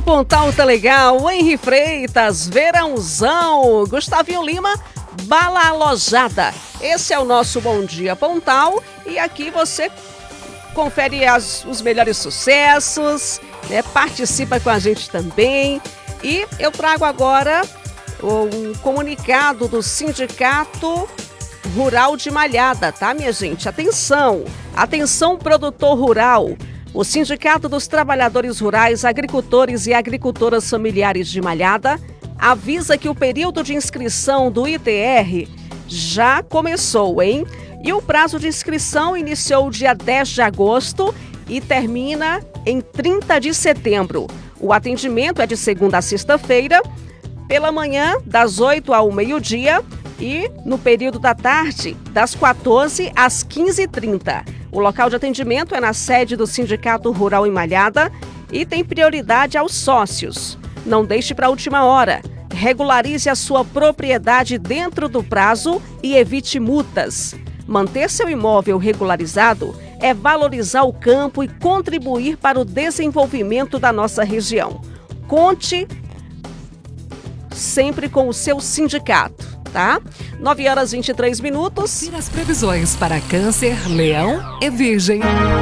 Pontal tá legal, Henri Freitas, verãozão, Gustavinho Lima, bala alojada. Esse é o nosso Bom Dia Pontal e aqui você confere os melhores sucessos, né? Participa com a gente também. E eu trago agora um comunicado do Sindicato Rural de Malhada, tá, minha gente? Atenção, atenção produtor rural. O Sindicato dos Trabalhadores Rurais, Agricultores e Agricultoras Familiares de Malhada avisa que o período de inscrição do ITR já começou, hein? E o prazo de inscrição iniciou dia 10 de agosto e termina em 30 de setembro. O atendimento é de segunda a sexta-feira, pela manhã, das 8 ao meio-dia e no período da tarde, das 14 às 15h30. O local de atendimento é na sede do Sindicato Rural em Malhada e tem prioridade aos sócios. Não deixe para a última hora. Regularize a sua propriedade dentro do prazo e evite multas. Manter seu imóvel regularizado é valorizar o campo e contribuir para o desenvolvimento da nossa região. Conte sempre com o seu sindicato, tá? 9h23. Confira as previsões para Câncer, Leão e Virgem.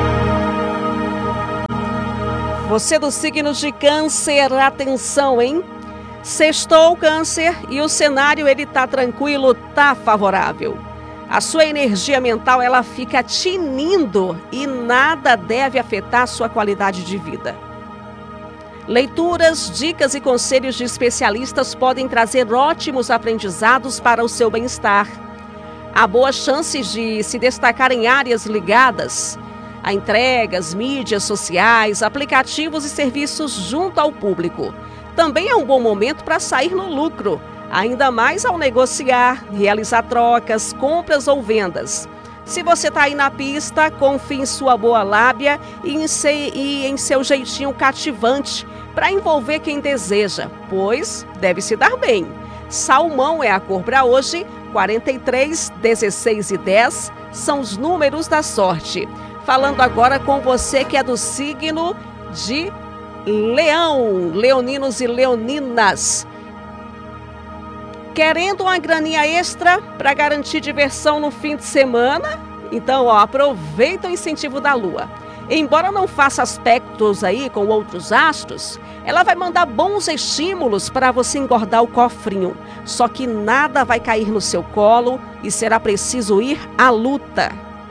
Você do signo de Câncer, atenção, hein? Sextou Câncer e o cenário ele tá tranquilo, tá favorável. A sua energia mental ela fica tinindo e nada deve afetar a sua qualidade de vida. Leituras, dicas e conselhos de especialistas podem trazer ótimos aprendizados para o seu bem-estar. Há boas chances de se destacar em áreas ligadas a entregas, mídias sociais, aplicativos e serviços junto ao público. Também é um bom momento para sair no lucro, ainda mais ao negociar, realizar trocas, compras ou vendas. Se você está aí na pista, confie em sua boa lábia e em seu jeitinho cativante para envolver quem deseja, pois deve se dar bem. Salmão é a cor para hoje, 43, 16 e 10 são os números da sorte. Falando agora com você que é do signo de Leão, leoninos e leoninas. Querendo uma graninha extra para garantir diversão no fim de semana? Então, aproveita o incentivo da Lua. Embora não faça aspectos aí com outros astros, ela vai mandar bons estímulos para você engordar o cofrinho. Só que nada vai cair no seu colo e será preciso ir à luta.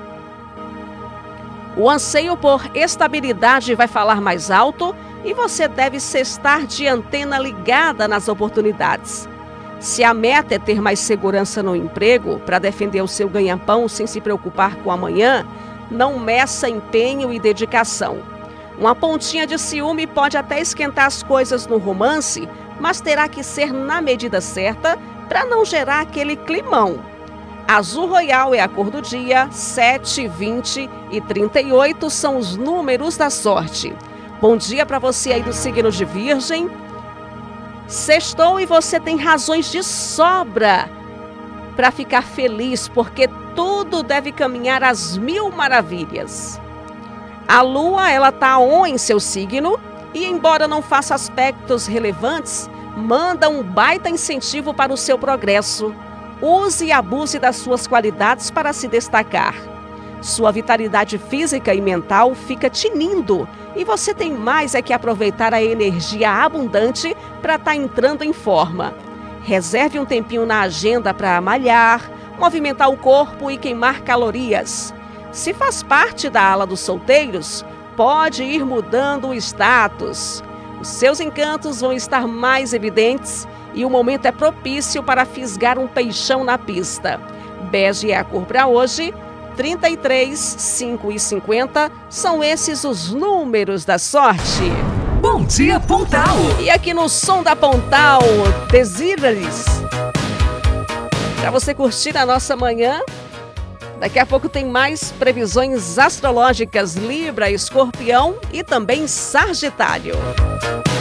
O anseio por estabilidade vai falar mais alto e você deve estar de antena ligada nas oportunidades. Se a meta é ter mais segurança no emprego para defender o seu ganha-pão sem se preocupar com amanhã, não meça empenho e dedicação. Uma pontinha de ciúme pode até esquentar as coisas no romance, mas terá que ser na medida certa para não gerar aquele climão. Azul Royal é a cor do dia, 7, 20 e 38 são os números da sorte. Bom dia para você aí do signo de Virgem. Sextou e você tem razões de sobra para ficar feliz, porque tudo deve caminhar às mil maravilhas. A Lua, ela tá on em seu signo e, embora não faça aspectos relevantes, manda um baita incentivo para o seu progresso. Use e abuse das suas qualidades para se destacar. Sua vitalidade física e mental fica tinindo e você tem mais é que aproveitar a energia abundante para estar entrando em forma. Reserve um tempinho na agenda para malhar, movimentar o corpo e queimar calorias. Se faz parte da ala dos solteiros, pode ir mudando o status. Os seus encantos vão estar mais evidentes e o momento é propício para fisgar um peixão na pista. Bege é a cor para hoje, 33, 5 e 50 são esses os números da sorte. Bom Dia Pontal! E aqui no Som da Pontal, Desires, para você curtir a nossa manhã. Daqui a pouco tem mais previsões astrológicas, Libra, Escorpião e também Sagitário.